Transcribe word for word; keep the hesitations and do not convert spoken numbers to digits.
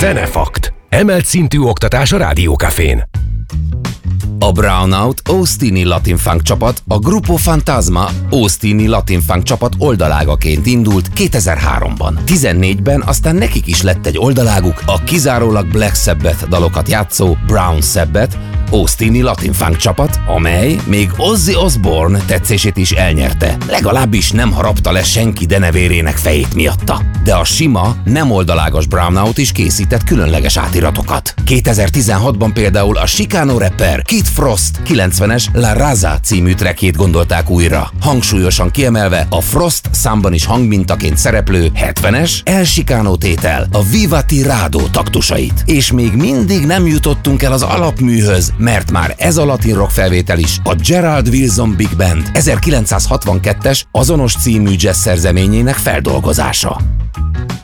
Zenefakt. Emelt szintű oktatás a Rádió Cafén. A Brownout austini latin funk csapat a Grupo Fantasma austini latin funk csapat oldalágaként indult kétezer-háromban. tizennégyben aztán nekik is lett egy oldaláguk, a kizárólag Black Sabbath dalokat játszó Brown Sabbath austini latin funk csapat, amely még Ozzy Osbourne tetszését is elnyerte. Legalábbis nem harapta le senki denevérének fejét miatta. De a sima, nem oldalágas Brownout is készített különleges átiratokat. kétezer-tizenhatban például a Chicano rapper Kid Frost kilencvenes La Raza című trackjét gondolták újra, hangsúlyosan kiemelve a Frost számban is hangmintaként szereplő hetvenes El Chicano tétel, a Viva Tirado taktusait. És még mindig nem jutottunk el az alapműhöz, mert már ez a latin rock felvétel is a Gerald Wilson Big Band ezerkilencszázhatvankettes azonos című jazz szerzeményének feldolgozása.